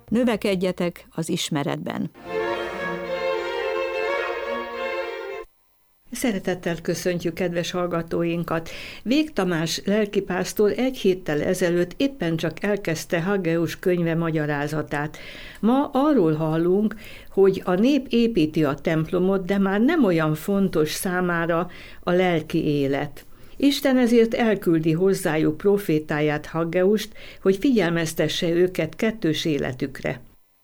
Növekedjetek az ismeretben. Szeretettel köszöntjük kedves hallgatóinkat. Vég Tamás lelkipásztor egy héttel ezelőtt éppen csak elkezdte Haggeus könyve magyarázatát. Ma arról hallunk, hogy a nép építi a templomot, de már nem olyan fontos számára a lelki élet. Isten ezért elküldi hozzájuk profétáját, Haggeust, hogy figyelmeztesse őket kettős életükre.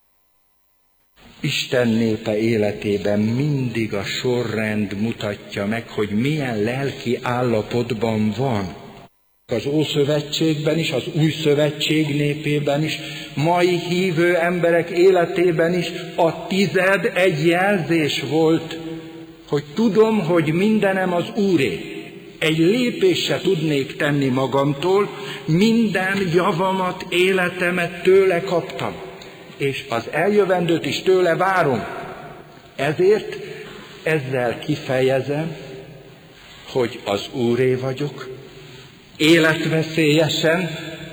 Isten népe életében mindig a sorrend mutatja meg, hogy milyen lelki állapotban van. Az Ószövetségben is, az Új Szövetség népében is, mai hívő emberek életében is a 10 egy jelzés volt, hogy tudom, hogy mindenem az Úré. Egy lépést se tudnék tenni magamtól, minden javamat, életemet tőle kaptam, és az eljövendőt is tőle várom. Ezért ezzel kifejezem, hogy az Úré vagyok, életveszélyesen,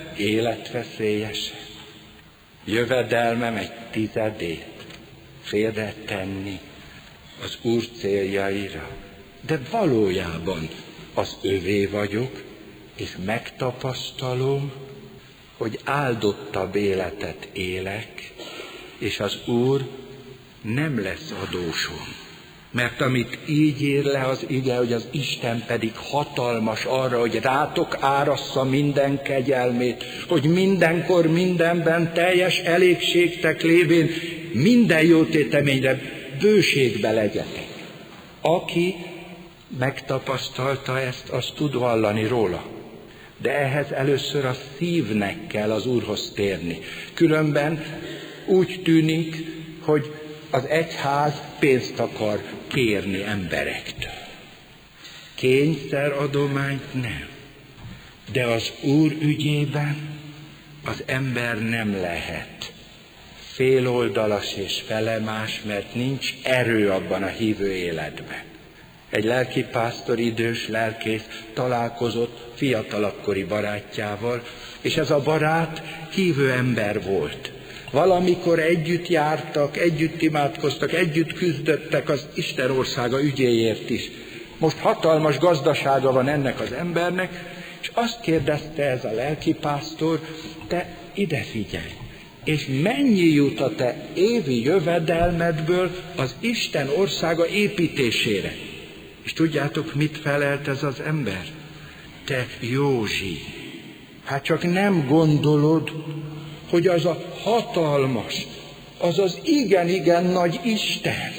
jövedelmem egy 10 félre tenni az Úr céljaira, de valójában az övé vagyok, és megtapasztalom, hogy áldottabb életet élek, és az Úr nem lesz adósom. Mert amit így ír le az ige, hogy az Isten pedig hatalmas arra, hogy rátok árassza minden kegyelmét, hogy mindenkor, mindenben teljes elégségtek lévén minden jó téteményre bőségbe legyetek. Aki megtapasztalta ezt, azt tud vallani róla. De ehhez először a szívnek kell az Úrhoz térni. Különben úgy tűnik, hogy az egyház pénzt akar kérni emberektől. Kényszeradományt nem. De az Úr ügyében az ember nem lehet féloldalas és felemás, mert nincs erő abban a hívő életben. Egy lelkipásztor, idős lelkész találkozott fiatalabbkori barátjával, és ez a barát hívő ember volt. Valamikor együtt jártak, együtt imádkoztak, együtt küzdöttek az Isten országa ügyéért is. Most hatalmas gazdasága van ennek az embernek, és azt kérdezte ez a lelkipásztor, te ide figyelj, és mennyi jut a te évi jövedelmedből az Isten országa építésére? És tudjátok, mit felelt ez az ember? Te Józsi, hát csak nem gondolod, hogy az a hatalmas, az az igen nagy Isten,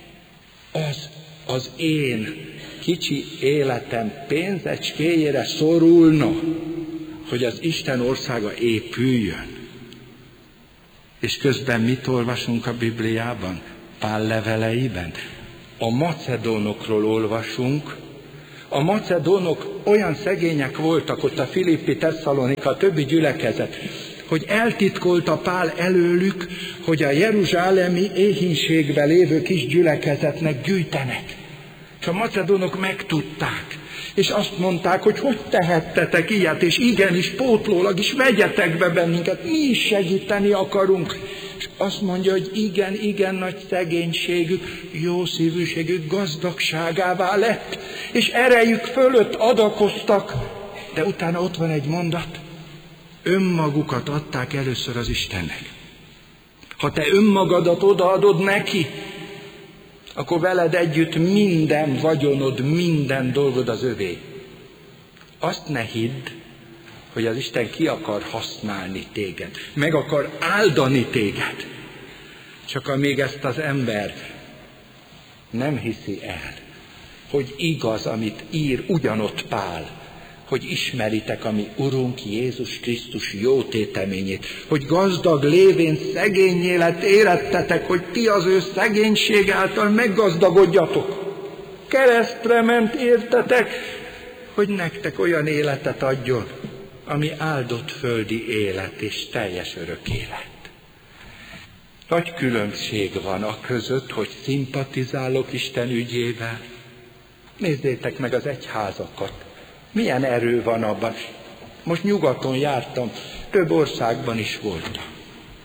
az én kicsi életem pénzecskéjére szorulna, hogy az Isten országa épüljön. És közben mit olvasunk a Bibliában? Pál leveleiben? A macedónokról olvasunk. A macedónok olyan szegények voltak ott a Filippi, Tesszalonika, a többi gyülekezet, hogy eltitkolta Pál előlük, hogy a jeruzsálemi éhínségben lévő kis gyülekezetnek gyűjtenek. És a macedónok megtudták, és azt mondták, hogy tehettetek ilyet, és igenis pótlólag is vegyetek be bennünket, mi is segíteni akarunk. És azt mondja, hogy igen nagy szegénységük, jó szívűségük gazdagságává lett, és erejük fölött adakoztak. De utána ott van egy mondat, önmagukat adták először az Istennek. Ha te önmagadat odaadod neki, akkor veled együtt minden vagyonod, minden dolgod az övé. Azt ne hidd, hogy az Isten ki akar használni téged, meg akar áldani téged. Csak amíg ezt az ember nem hiszi el, hogy igaz, amit ír ugyanott Pál, hogy ismeritek a mi Urunk Jézus Krisztus jó téteményét, hogy gazdag lévén szegénnyé lett érettetek, hogy ti az ő szegénység által meggazdagodjatok. Keresztre ment értetek, hogy nektek olyan életet adjon, ami áldott földi élet és teljes örök élet. Nagy különbség van a között, hogy szimpatizálok Isten ügyével. Nézzétek meg az egyházakat. Milyen erő van abban. Most nyugaton jártam, több országban is voltam.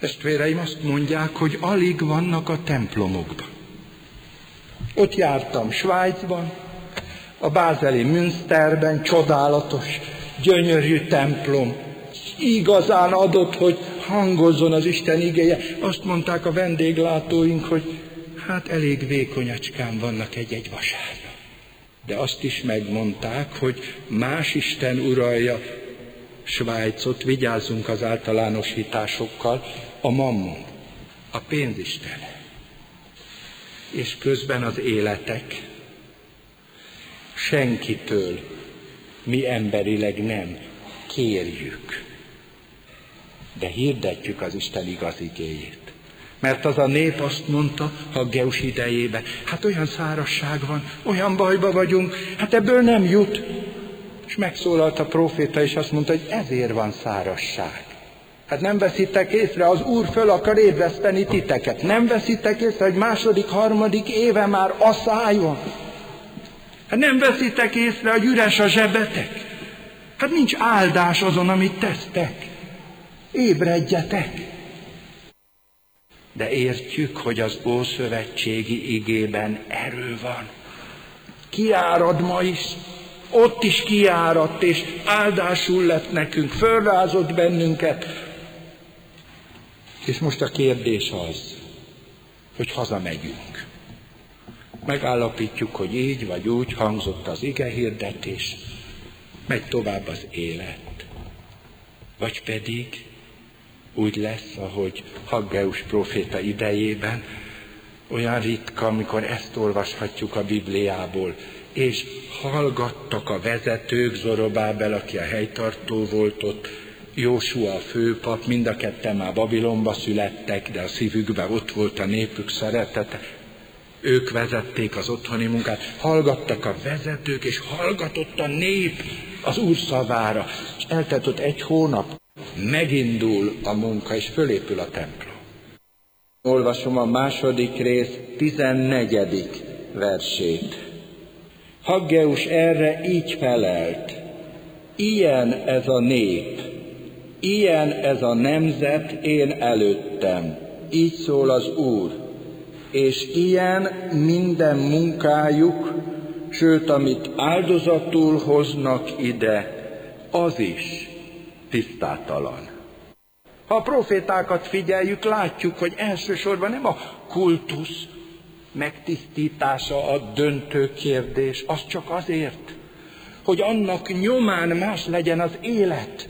Testvéreim azt mondják, hogy alig vannak a templomokban. Ott jártam Svájcban, a bázeli Münsterben, csodálatos, gyönyörű templom. Igazán adott, hogy hangozzon az Isten igéje. Azt mondták a vendéglátóink, hogy hát elég vékonyacskán vannak egy-egy vasárnap. De azt is megmondták, hogy más Isten uralja Svájcot, vigyázzunk az általánosításokkal, a mammon, a pénzisten. És közben az életek senkitől mi emberileg nem kérjük, de hirdetjük az Isten igaz igéjét. Mert az a nép azt mondta Haggeus idejében, hát olyan szárazság van, olyan bajba vagyunk, hát ebből nem jut. És megszólalt a próféta, és azt mondta, hogy ezért van szárazság. Hát nem veszitek észre, az Úr föl akar ébreszteni titeket. Nem veszitek észre, hogy második, harmadik éve már aszályban. Hát nem veszitek észre, hogy üres a zsebetek. Hát nincs áldás azon, amit tesztek. Ébredjetek! De értjük, hogy az ószövetségi igében erő van. Kiárad ma is, ott is kiáradt, és áldásul lett nekünk, fölrázott bennünket. És most a kérdés az, hogy hazamegyünk. Megállapítjuk, hogy így vagy úgy hangzott az igehirdetés, megy tovább az élet. Vagy pedig úgy lesz, ahogy Haggeus próféta idejében, olyan ritka, amikor ezt olvashatjuk a Bibliából, és hallgattak a vezetők, Zorobábel, aki a helytartó volt ott, Jósua a főpap, mind a ketten már Babilonba születtek, de a szívükben ott volt a népük szeretete. Ők vezették az otthoni munkát, hallgattak a vezetők, és hallgatott a nép az Úr szavára. És eltelt ott 1 hónap, megindul a munka, és fölépül a templom. Olvasom a második rész 14. versét. Haggeus erre így felelt: ilyen ez a nép, ilyen ez a nemzet én előttem, így szól az Úr, és ilyen minden munkájuk, sőt, amit áldozatul hoznak ide, az is tisztátalan. Ha a profétákat figyeljük, látjuk, hogy elsősorban nem a kultusz megtisztítása a döntő kérdés, az csak azért, hogy annak nyomán más legyen az élet.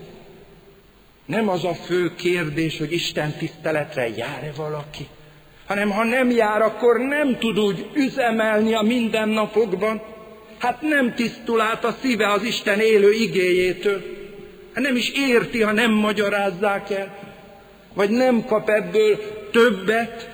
Nem az a fő kérdés, hogy Isten tiszteletre jár-e valaki, hanem ha nem jár, akkor nem tud úgy üzemelni a mindennapokban. Hát nem tisztul át a szíve az Isten élő igéjétől. Hát nem is érti, ha nem magyarázzák el, vagy nem kap ebből többet,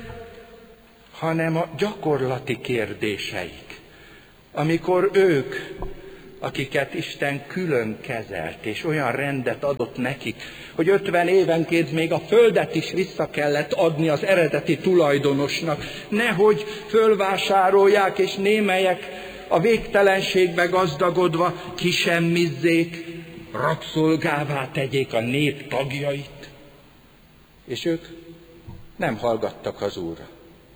hanem a gyakorlati kérdéseik. Amikor ők, akiket Isten külön kezelt, és olyan rendet adott nekik, hogy 50 évenként még a földet is vissza kellett adni az eredeti tulajdonosnak, nehogy fölvásárolják, és némelyek a végtelenségbe gazdagodva kisemmizzék, rabszolgává tegyék a nép tagjait. És ők nem hallgattak az Úrra.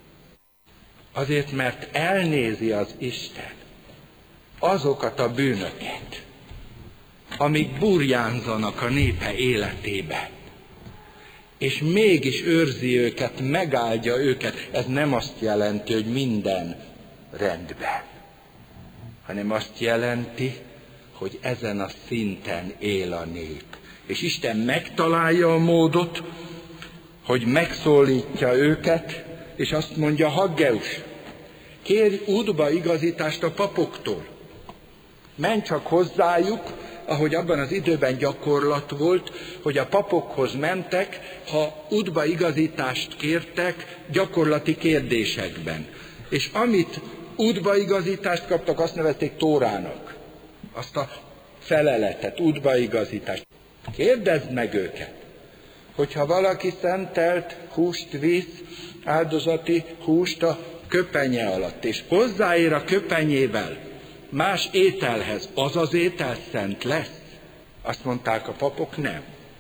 Azért, mert elnézi az Isten azokat a bűnöket, amik burjánzanak a népe életében, és mégis őrzi őket, megáldja őket. Ez nem azt jelenti, hogy minden rendben, hanem azt jelenti, hogy ezen a szinten él a nép. És Isten megtalálja a módot, hogy megszólítja őket, és azt mondja: Haggeus, kérj útbaigazítást a papoktól. Menj csak hozzájuk, ahogy abban az időben gyakorlat volt, hogy a papokhoz mentek, ha útbaigazítást kértek gyakorlati kérdésekben. És amit útbaigazítást kaptak, azt nevezték Tórának. Azt a feleletet, útbaigazítást. Kérdezd meg őket, hogyha valaki szentelt húst visz, áldozati húst a köpenye alatt, és hozzáér a köpenyével más ételhez, az az étel szent lesz? Azt mondták a papok, nem.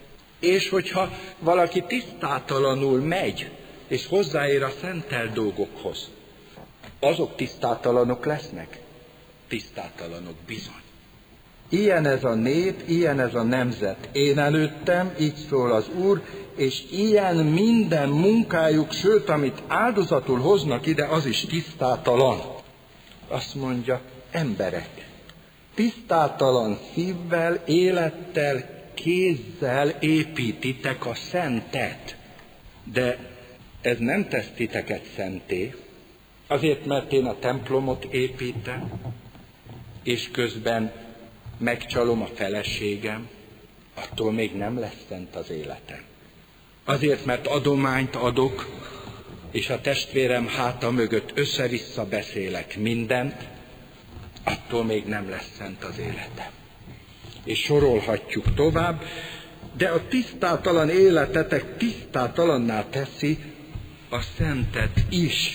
És hogyha valaki tisztátalanul megy, és hozzáér a szentelt dolgokhoz, azok tisztátalanok lesznek? Tisztátalanok bizony. Ilyen ez a nép, ilyen ez a nemzet. Én előttem, így szól az Úr, és ilyen minden munkájuk, sőt, amit áldozatul hoznak ide, az is tisztátalan. Azt mondja, emberek, tisztátalan szívvel, élettel, kézzel építitek a szentet. De ez nem tesz titeket szenté, azért, mert én a templomot építem, és közben megcsalom a feleségem, attól még nem lesz szent az életem. Azért, mert adományt adok, és a testvérem háta mögött össze-vissza beszélek mindent, attól még nem lesz szent az életem. És sorolhatjuk tovább, de a tisztátalan életetek tisztátalanná teszi a szentet is.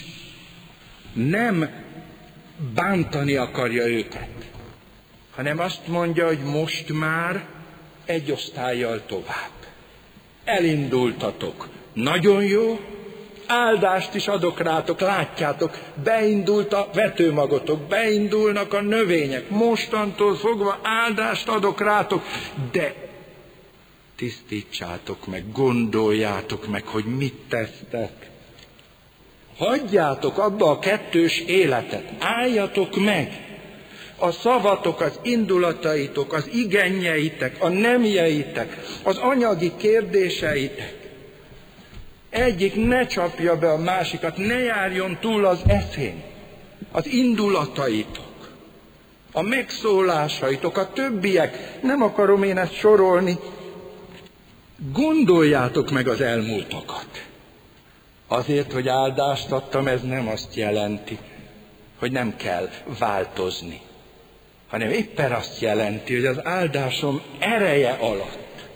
Nem bántani akarja őket, hanem azt mondja, hogy most már egy osztállyal tovább. Elindultatok. Nagyon jó, áldást is adok rátok, látjátok, beindult a vetőmagotok, beindulnak a növények, mostantól fogva áldást adok rátok, de tisztítsátok meg, gondoljátok meg, hogy mit tesztek. Hagyjátok abba a kettős életet, álljatok meg. A szavatok, az indulataitok, az igényeitek, a nemjeitek, az anyagi kérdéseitek. Egyik ne csapja be a másikat, ne járjon túl az eszén. Az indulataitok, a megszólásaitok, a többiek, nem akarom én ezt sorolni. Gondoljátok meg az elmúltakat. Azért, hogy áldást adtam, ez nem azt jelenti, hogy nem kell változni, hanem éppen azt jelenti, hogy az áldásom ereje alatt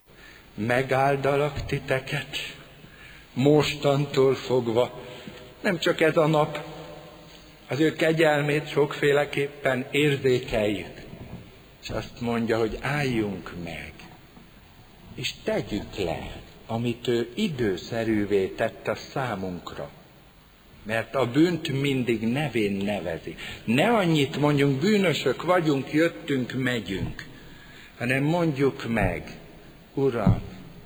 megáldalak titeket, mostantól fogva. Nem csak ez a nap, az ő kegyelmét sokféleképpen érzékeljük. És azt mondja, hogy álljunk meg, és tegyük le, amit ő időszerűvé tett a számunkra. Mert a bűnt mindig nevén nevezi. Ne annyit mondjunk, bűnösök vagyunk, jöttünk, megyünk, hanem mondjuk meg, Uram,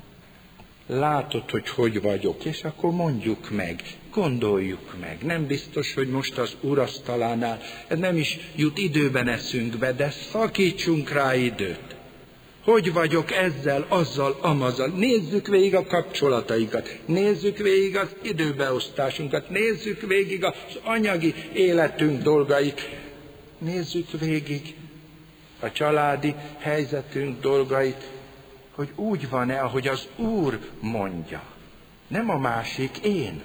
látod, hogy vagyok, és akkor mondjuk meg, gondoljuk meg. Nem biztos, hogy most az úrasztalánál, ez nem is jut időben eszünkbe, de szakítsunk rá időt. Hogy vagyok ezzel, azzal, amazzal. Nézzük végig a kapcsolatainkat, nézzük végig az időbeosztásunkat, nézzük végig az anyagi életünk dolgait, nézzük végig a családi helyzetünk dolgait, hogy úgy van-e, ahogy az Úr mondja. Nem a másik, én.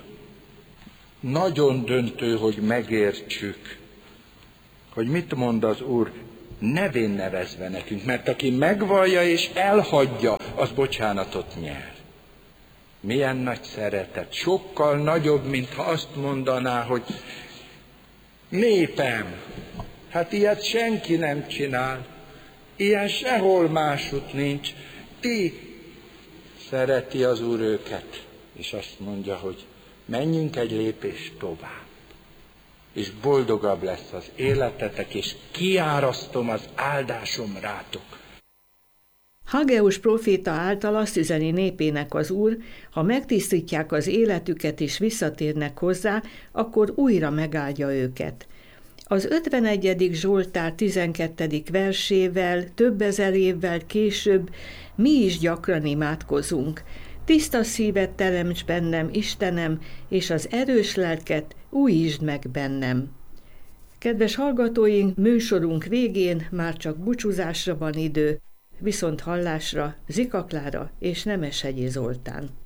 Nagyon döntő, hogy megértsük, hogy mit mond az Úr, nevén nevezve nekünk, mert aki megvallja és elhagyja, az bocsánatot nyer. Milyen nagy szeretet, sokkal nagyobb, mintha azt mondaná, hogy népem, hát ilyet senki nem csinál, ilyen sehol másút nincs, ti szereti az Úr őket, és azt mondja, hogy menjünk egy lépést tovább, és boldogabb lesz az életetek, és kiárasztom az áldásom rátok. Haggeus próféta által azt üzeni népének az Úr, ha megtisztítják az életüket és visszatérnek hozzá, akkor újra megáldja őket. Az 51. Zsoltár 12. versével, több ezer évvel később mi is gyakran imádkozunk. Tiszta szívet teremts bennem, Istenem, és az erős lelket újítsd meg bennem. Kedves hallgatóink, műsorunk végén már csak búcsúzásra van idő, viszont hallásra Zika Klára és Nemeshegyi Zoltán.